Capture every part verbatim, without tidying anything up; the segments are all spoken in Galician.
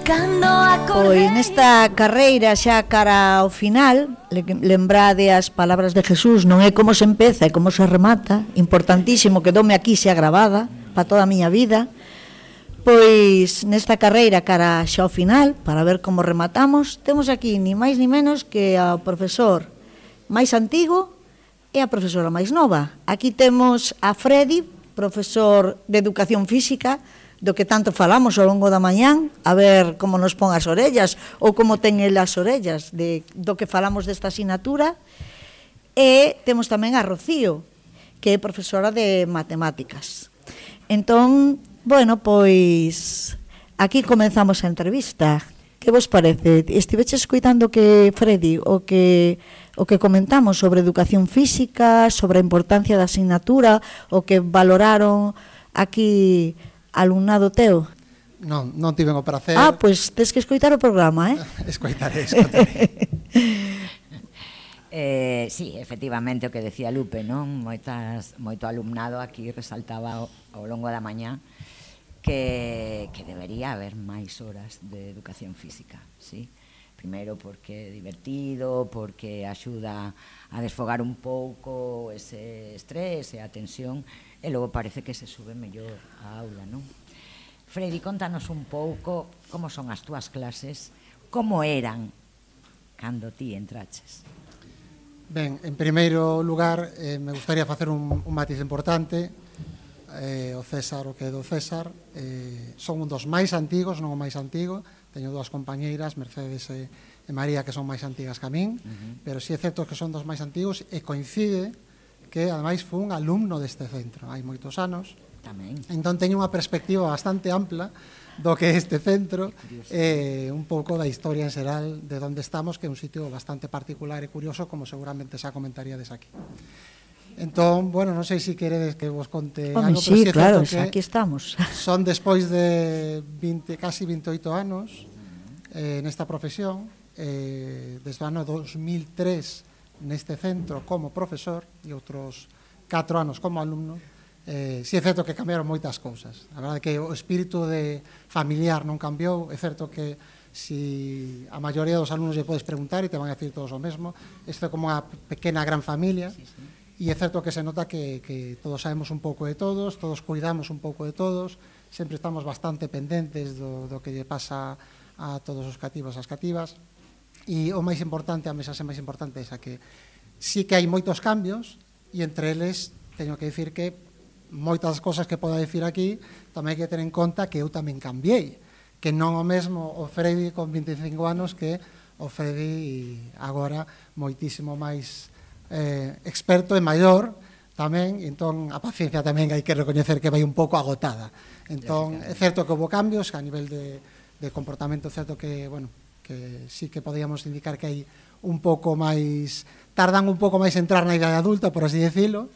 Pois nesta carreira xa cara ao final, lembrade as palabras de Jesús, non é como se empeza, é como se remata, importantísimo, quedoume aquí xa grabada para toda a miña vida. Pois nesta carreira cara xa ao final, para ver como rematamos, temos aquí ni máis ni menos que ao profesor máis antigo e a profesora máis nova. Aquí temos a Freddy, profesor de Educación Física, do que tanto falamos ao longo da mañán, a ver como nos pon as orellas ou como ten el as orellas de, do que falamos desta asignatura. E temos tamén a Rocío, que é profesora de Matemáticas. Entón, bueno, pois aquí comenzamos a entrevista. Que vos parece? Estiveches escoitando que Freddy o que o que comentamos sobre educación física, sobre a importancia da asignatura, o que valoraron aquí alumnado teu? Non, non tiven o prazer. Ah, pois tes que escoitar o programa, eh? Escoitaré, escoitaré. eh, sí, efectivamente, o que decía Lupe, non? Moitas, moito alumnado aquí resaltaba ao, ao longo da mañá que, que debería haber máis horas de educación física, sí? Primeiro porque é divertido, porque axuda a desfogar un pouco ese estrés e a tensión, e logo parece que se sube mellor a aula, non? Freddy, contanos un pouco como son as túas clases, como eran cando ti entraches. Ben, en primeiro lugar, eh, me gustaría facer un, un matiz importante. Eh, o César, o que é do César, eh, son un dos máis antigos, non o máis antigo. Teño dúas compañeiras, Mercedes e, e María, que son máis antigas que a min, uh-huh. pero si é certo que son dos máis antigos e coincide que ademais fui un alumno deste centro hai moitos anos. Tamén. Entón teño unha perspectiva bastante ampla do que é este centro e eh, un pouco da historia en xeral de onde estamos, que é un sitio bastante particular e curioso, como seguramente xa comentaríades aquí. Entón, bueno, non sei se queredes que vos conte Home, algo, sí, pero si é claro, certo que aquí estamos. Son despois de vinte, casi veintiоcho anos eh, nesta profesión, eh, desde o ano dos mil tres neste centro como profesor e outros catro anos como alumno. Eh, si é certo que cambiaron moitas cousas. A verdade é que o espírito de familiar non cambiou. É certo que si a maioría dos alumnos lle podes preguntar e te van a decir todos o mesmo. Isto é como unha pequena gran familia. Sí, sí. E é certo que se nota que, que todos sabemos un pouco de todos, todos cuidamos un pouco de todos, sempre estamos bastante pendentes do, do que lle pasa a todos os cativos e as cativas. E o máis importante, a mensaxe máis importante é esa, que sí que hai moitos cambios, e entre eles teño que dicir que moitas cosas que podo dicir aquí tamén hai que ter en conta que eu tamén cambiei, que non o mesmo o Freddy con vinte e cinco anos que o Freddy agora moitísimo máis eh, experto e maior tamén, entón a paciencia tamén hai que recoñecer que vai un pouco agotada. Entón é certo que houve cambios que a nivel de, de comportamento, é certo que, bueno, que sí que podíamos indicar que hai un pouco máis, tardan un pouco máis en entrar na idade adulta, por así decirlo,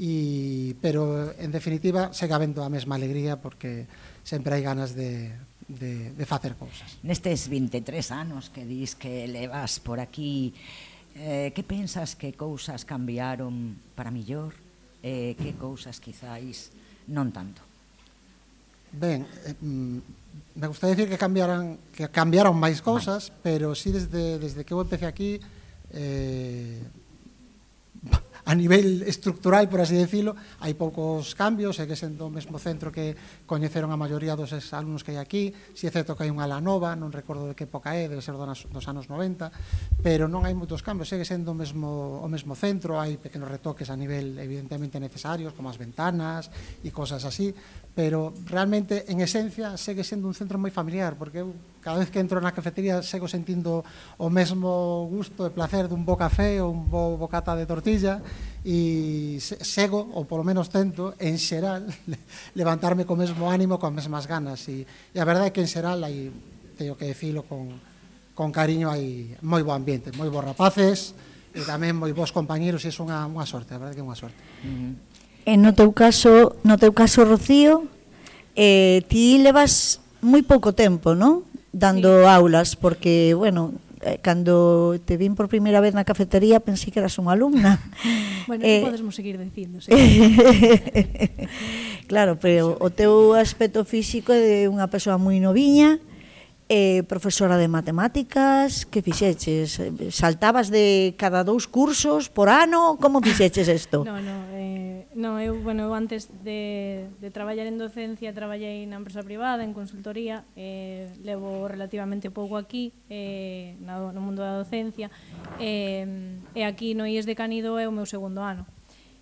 y, pero en definitiva segue habendo a mesma alegría porque sempre hai ganas de, de, de facer cousas. Nestes vinte e tres anos que dis que levas por aquí, eh, que pensas que cousas cambiaron para millor, eh, que cousas quizáis non tanto? Ben, eh, me gustaría decir que cambiaran, que cambiaron máis cousas, máis. Pero sí desde, desde que eu empecé aquí, eh, a nivel estructural, por así decirlo, hai poucos cambios, segue sendo o mesmo centro que coñeceron a maioría dos alumnos que hai aquí. Si é certo que hai unha ala nova, non recordo de que época é, debe ser dos, dos anos noventa, pero non hai moitos cambios, segue sendo o mesmo, o mesmo centro, hai pequenos retoques a nivel evidentemente necesarios, como as ventanas e cosas así, pero realmente, en esencia, segue sendo un centro moi familiar, porque eu cada vez que entro na cafetería sego sentindo o mesmo gusto e placer dun bo café ou un bo bocata de tortilla, e sego, ou polo menos tento, en xeral, levantarme co mesmo ánimo, con mesmas ganas, e, e a verdade é que en xeral hai, teño que decirlo con, con cariño, hai moi bo ambiente, moi bons rapaces, e tamén moi bons compañeros, e é unha, unha sorte, a verdade é que é unha sorte. Uh-huh. E no teu caso, no teu caso, Rocío, eh, ti levas moi pouco tempo, non? Dando sí. aulas, porque, bueno, eh, cando te vin por primeira vez na cafetería pensei que eras unha alumna. Bueno, eh, podemos seguir dicindo, sí. Claro, pero o teu aspecto físico é de unha persoa moi noviña eh, profesora de matemáticas, que fixeches? Saltabas de cada dous cursos por ano? Como fixeches isto? No, no, eh, no eu, bueno, eu antes de, de traballar en docencia traballei na empresa privada, en consultoría, eh, levo relativamente pouco aquí, eh, no, no mundo da docencia, eh, e aquí no I E S de Canido é o meu segundo ano.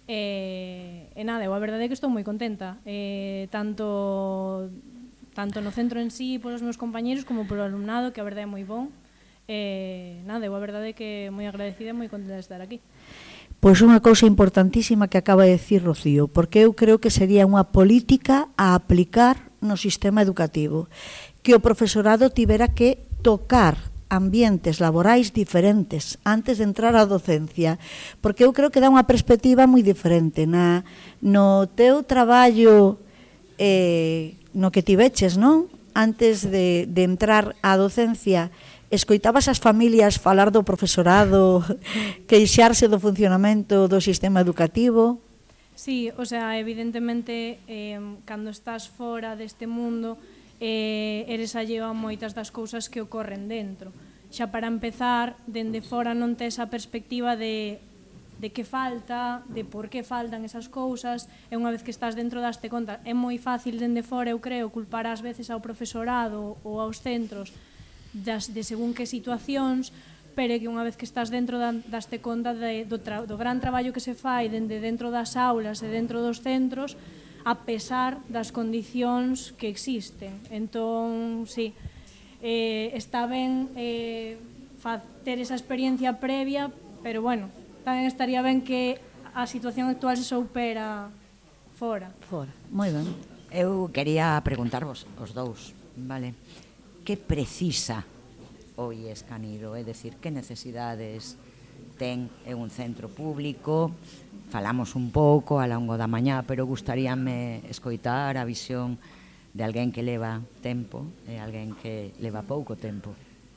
E, e nada, eu a verdade é que estou moi contenta, eh, tanto... tanto no centro en sí, polos meus compañeros, como polo alumnado, que a verdade é moi bon. E, nada, eu a verdade é que moi agradecida e moi contenta de estar aquí. Pois unha cousa importantísima que acaba de decir Rocío, porque eu creo que sería unha política a aplicar no sistema educativo, que o profesorado tivera que tocar ambientes laborais diferentes antes de entrar á docencia, porque eu creo que dá unha perspectiva moi diferente. Na, no teu traballo eh, no que tiveches, non? Antes de, de entrar á docencia, escoitabas as familias falar do profesorado, queixarse do funcionamento do sistema educativo? Sí, o sea, evidentemente, eh, cando estás fora deste mundo, eh, eres alleo a moitas das cousas que ocorren dentro. Xa para empezar, dende fora non tes a perspectiva de de que falta, de por que faltan esas cousas, e unha vez que estás dentro daste conta. É moi fácil dende fora, eu creo, culpar ás veces ao profesorado ou aos centros das, de según que situacións, pero que unha vez que estás dentro daste conta de, do, tra, do gran traballo que se fai dende dentro das aulas e dentro dos centros, a pesar das condicións que existen. Entón, sí, eh, está ben eh, ter esa experiencia previa, pero bueno, tamén estaría ben que a situación actual se soupera fora. Fora, moi ben. Eu quería preguntarvos os dous, vale? Que precisa o I E S Canido? É dicir, que necesidades ten en un centro público? Falamos un pouco ao longo da mañá, pero gustaríame escoitar a visión de alguén que leva tempo e alguén que leva pouco tempo.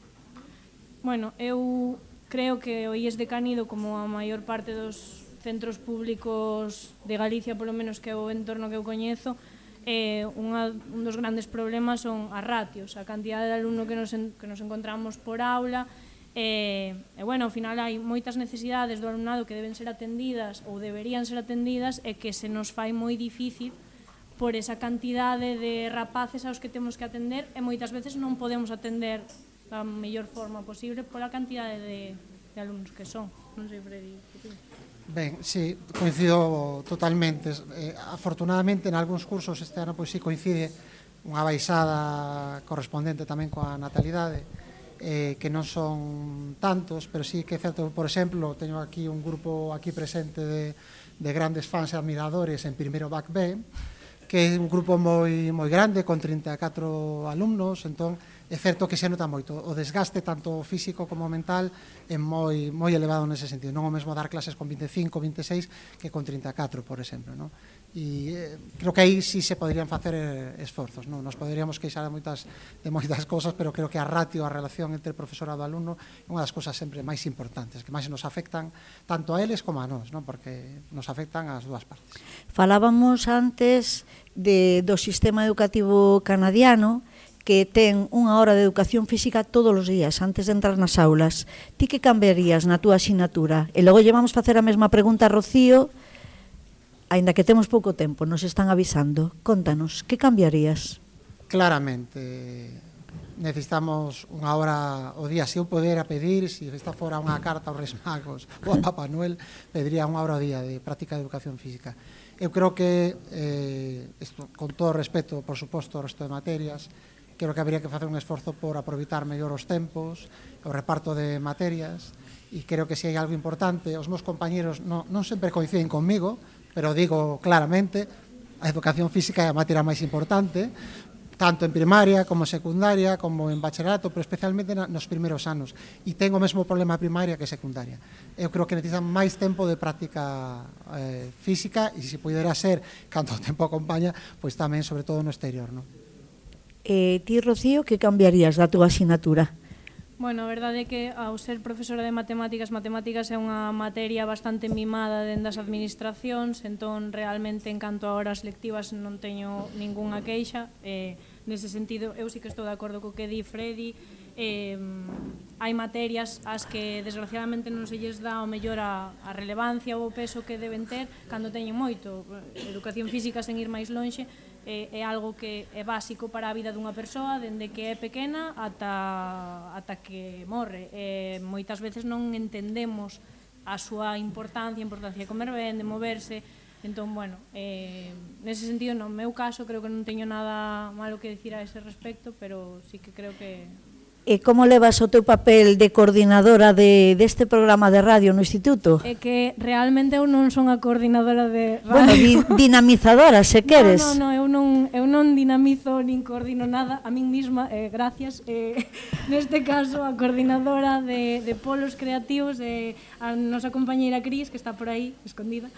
Bueno, eu creo que o I E S de Canido, como a maior parte dos centros públicos de Galicia, polo menos que é o entorno que eu coñezo, eh, unha, un dos grandes problemas son as ratios, a cantidade de alumno que nos, en, que nos encontramos por aula, e, e bueno, ao final hai moitas necesidades do alumnado que deben ser atendidas ou deberían ser atendidas e que se nos fai moi difícil por esa cantidade de rapaces aos que temos que atender, e moitas veces non podemos atender da mellor forma posible pola cantidade de, de alumnos que son. Non sei, Freddy. Ben, sí, coincido totalmente. Eh, afortunadamente, en algúns cursos este ano, pois sí coincide unha baixada correspondente tamén coa natalidade, eh, que non son tantos, pero sí que é certo, por exemplo, teño aquí un grupo aquí presente de, de grandes fans e admiradores en primeiro B A C B, que é un grupo moi, moi grande, con trinta e catro alumnos, entón, é certo que se nota moito. O desgaste tanto físico como mental é moi moi elevado nese sentido. Non o mesmo dar clases con vinte e cinco, vinte e seis que con trinta e catro, por exemplo, non? E eh, creo que aí sí se poderían facer eh, esforzos, non? Nos poderíamos queixar de moitas de moitas cousas, pero creo que a ratio, a relación entre profesorado e alumno é unha das cousas sempre máis importantes, que máis nos afectan tanto a eles como a nós, non? Porque nos afectan as dúas partes. Falábamos antes de, do sistema educativo canadiano, que ten unha hora de educación física todos os días antes de entrar nas aulas. Ti que cambiarías na túa asignatura? E logo llevamos facer a mesma pregunta a Rocío, aínda que temos pouco tempo, nos están avisando. Contanos, que cambiarías? Claramente, necesitamos unha hora o día. Se eu podera pedir, se esta fora unha carta aos Reis Magos ou a Papá Noel, pediría unha hora o día de práctica de educación física. Eu creo que, eh, esto, con todo o respeto, por suposto, ao resto de materias, creo que habría que facer un esforzo por aproveitar mellor os tempos, o reparto de materias, e creo que se hai algo importante, os meus compañeros non, non sempre coinciden conmigo, pero digo claramente, a educación física é a materia máis importante, tanto en primaria como secundaria, como en bacharelato, pero especialmente nos primeiros anos. E ten o mesmo problema primaria que secundaria. Eu creo que necesitan máis tempo de práctica eh, física, e se pudera ser, canto o tempo acompaña, pois tamén, sobre todo no exterior, non? Eh, ti, Rocío, que cambiarías da túa asignatura? Bueno, a verdade é que ao ser profesora de matemáticas, matemáticas é unha materia bastante mimada dentro das administracións, entón realmente en canto a horas lectivas non teño ningunha queixa, e nese sentido, eu sí que estou de acordo co que di Freddy. Eh, hai materias ás que desgraciadamente non se lles dá o mellor a, a relevancia ou o peso que deben ter cando teñen moito. Educación física, sen ir máis lonxe, é, é algo que é básico para a vida dunha persoa dende que é pequena ata, ata que morre. E moitas veces non entendemos a súa importancia, a importancia de comer ben, de moverse. Entón, bueno, eh, nese sentido, no meu caso, creo que non teño nada malo que dicir a ese respecto, pero sí que creo que... E como levas o teu papel de coordinadora de, deste programa de radio no Instituto? É que realmente eu non son a coordinadora de radio. Bueno, di, dinamizadora, se queres. No, no, no, eu non, eu non dinamizo nin coordino nada a min misma, eh, gracias. Eh, neste caso, a coordinadora de, de polos creativos é eh, a nosa compañeira Cris, que está por aí, escondida.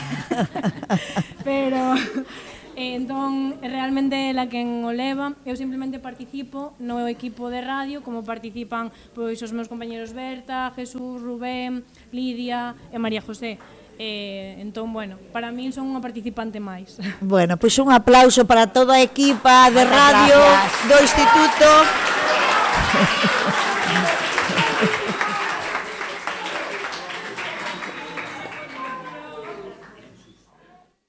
Pero... E entón, realmente ela quen o leva, eu simplemente participo no equipo de radio, como participan pois os meus compañeros Berta, Jesús, Rubén, Lidia e María José. E, entón, bueno, para min son unha participante máis. Bueno, pois un aplauso para toda a equipa de radio do Instituto.